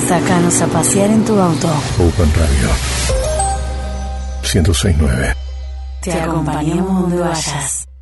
Sácanos a pasear en tu auto. Open Radio 106.9. Te acompañamos donde vayas.